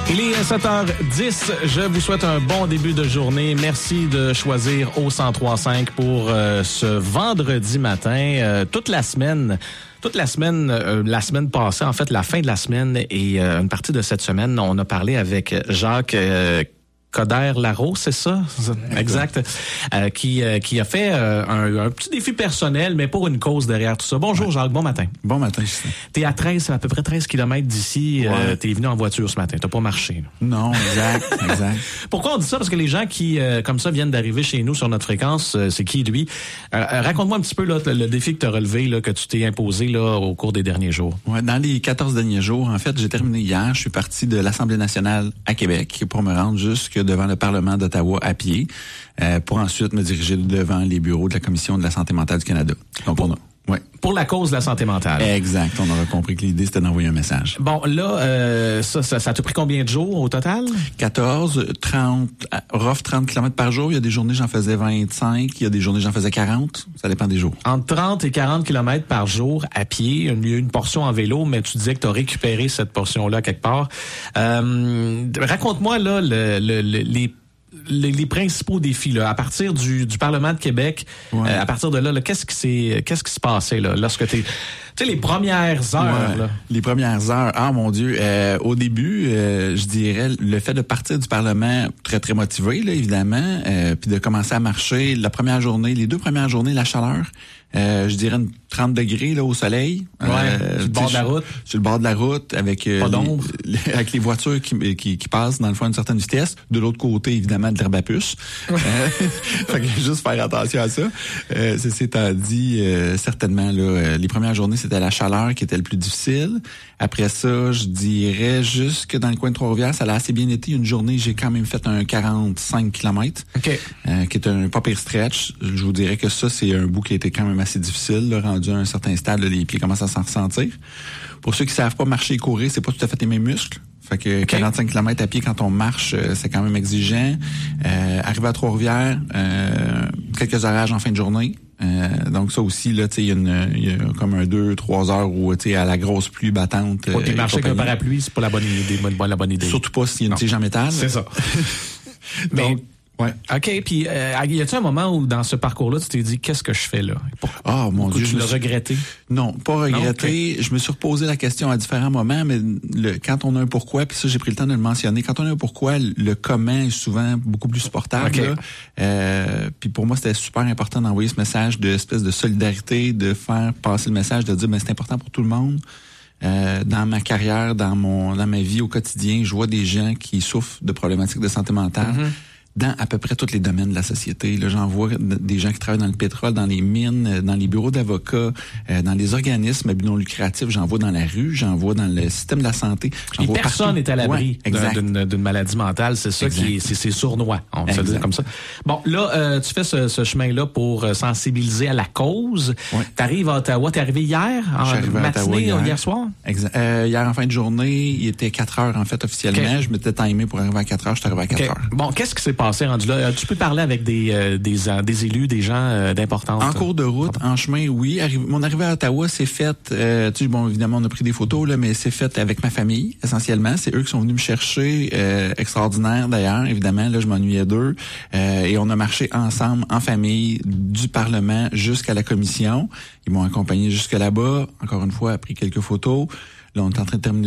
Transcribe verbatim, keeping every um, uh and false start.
Il est sept heures dix. Je vous souhaite un bon début de journée. Merci de choisir au cent trois cinq pour euh, ce vendredi matin. Euh, toute la semaine... Toute la semaine, euh, la semaine passée, en fait, la fin de la semaine et euh, une partie de cette semaine, on a parlé avec Jacques euh, Coderre-Larose, c'est ça? Exact. Euh, qui, euh, qui a fait euh, un, un petit défi personnel, mais pour une cause derrière tout ça. Bonjour ouais. Jacques, bon matin. Bon matin, Justin. T'es à treize, à peu près treize kilomètres d'ici. Ouais. Euh, t'es venu en voiture ce matin, t'as pas marché. Là. Non, exact, exact. Pourquoi on dit ça? Parce que les gens qui, euh, comme ça, viennent d'arriver chez nous sur notre fréquence, euh, c'est qui, lui? Euh, raconte-moi un petit peu là, le défi que t'as relevé, là, que tu t'es imposé là, au cours des derniers jours. Ouais, dans les quatorze derniers jours, en fait, j'ai terminé hier. Je suis parti de l'Assemblée nationale à Québec pour me rendre jusque devant le Parlement d'Ottawa à pied, euh, pour ensuite me diriger devant les bureaux de la Commission de la santé mentale du Canada. Donc, pour, on a, ouais. pour la cause de la santé mentale. Exact. On aura compris que l'idée, c'était d'envoyer un message. Bon, là, euh, ça, ça, ça t'a pris combien de jours au total? quatorze, trente, rough trente kilomètres par jour. Il y a des journées, j'en faisais vingt-cinq. Il y a des journées, j'en faisais quarante. Ça dépend des jours. Entre trente et quarante kilomètres par jour à pied. Il y a une portion en vélo, mais tu disais que tu as récupéré cette portion-là quelque part. Euh, raconte-moi, là, le, le, le, les Les, les principaux défis là, à partir du, du Parlement de Québec, ouais. euh, à partir de là, là qu'est-ce qui s'est, qu'est-ce qui se passait là, lorsque t'es, tu sais, les premières heures. Ouais, là. Les premières heures. Ah mon Dieu, euh, au début, euh, je dirais le fait de partir du Parlement très très motivé là, évidemment, euh, puis de commencer à marcher. La première journée, les deux premières journées, la chaleur. Euh, je dirais une trente degrés là au soleil. Ouais, euh, sur le bord de la route. Sur le bord de la route avec euh, pas d'ombre. Les, les, avec les voitures qui, qui, qui passent dans le fond à une certaine vitesse. De l'autre côté, évidemment, de l'herbe à puce. Ouais. Euh, fait que juste faire attention à ça. Euh, ceci étant dit, euh, certainement là, les premières journées, c'était la chaleur qui était le plus difficile. Après ça, je dirais juste que dans le coin de Trois-Rivières, ça a assez bien été. Une journée, j'ai quand même fait un quarante-cinq kilomètres, okay. euh, qui est un pas pire stretch. Je vous dirais que ça, c'est un bout qui a été quand même assez difficile, là, rendu à un certain stade, là, les pieds commencent à s'en ressentir. Pour ceux qui savent pas marcher et courir, c'est pas tout à fait les mêmes muscles. Fait que okay. quarante-cinq kilomètres à pied quand on marche, euh, c'est quand même exigeant. Euh, arrivé à Trois-Rivières, euh, quelques orages en fin de journée. Euh, donc ça aussi, là, tu sais, il y a une, il y a comme un deux, trois heures où, tu sais, à la grosse pluie battante. Ok, euh, marcher avec un parapluie, c'est pas la bonne idée, la bonne idée. Surtout pas s'il y a une tige en métal. C'est ça. Donc, ouais. OK, puis euh, y a-t-il un moment où dans ce parcours-là, tu t'es dit qu'est-ce que je fais là? Ah oh, mon Dieu, tu l'as suis... regretté? Non, pas regretté. Non, okay. Je me suis reposé la question à différents moments, mais le, quand on a un pourquoi, puis ça j'ai pris le temps de le mentionner, quand on a un pourquoi, le comment est souvent beaucoup plus supportable. Okay. Là. Euh, puis pour moi, c'était super important d'envoyer ce message de espèce de solidarité, de faire passer le message, de dire ben c'est important pour tout le monde. Euh, dans ma carrière, dans mon dans ma vie au quotidien, je vois des gens qui souffrent de problématiques de santé mentale. Mm-hmm. Dans à peu près tous les domaines de la société. Là, j'en vois des gens qui travaillent dans le pétrole, dans les mines, dans les bureaux d'avocats, euh, dans les organismes à but non lucratif. J'en vois dans la rue, j'en vois dans le système de la santé. J'en Et vois personne n'est à l'abri ouais, d'une, d'une maladie mentale. C'est ça exact. Qui est, c'est, c'est sournois. On peut se dire comme ça. Bon, là, euh, tu fais ce, ce chemin-là pour sensibiliser à la cause. Ouais. T'arrives à Ottawa. T'es arrivé hier, en matinée, hier. hier soir? Exact. Euh, hier en fin de journée, il était quatre heures en fait officiellement. Okay. Je m'étais timé pour arriver à quatre heures. Je suis arrivé à quatre okay. heures. Bon, qu'est-ce qui s'est passé rendu là? Tu peux parler avec des euh, des, euh, des élus, des gens euh, d'importance? En cours de route, en chemin, oui. Arri- mon arrivée à Ottawa, c'est faite, euh, tu sais, bon, évidemment, on a pris des photos, là, mais c'est fait avec ma famille, essentiellement. C'est eux qui sont venus me chercher, euh, extraordinaire d'ailleurs, évidemment. Là, je m'ennuyais d'eux. Euh, et on a marché ensemble, en famille, du Parlement jusqu'à la commission. Ils m'ont accompagné jusque là-bas. Encore une fois, pris quelques photos. Là, on est en train de terminer